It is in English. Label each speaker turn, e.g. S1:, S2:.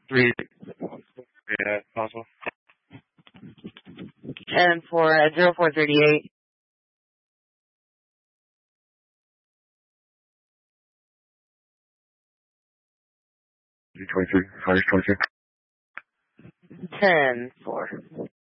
S1: 3. Yeah, possible.
S2: 10 for 0438.
S1: 23. Fires 23.
S2: 10 for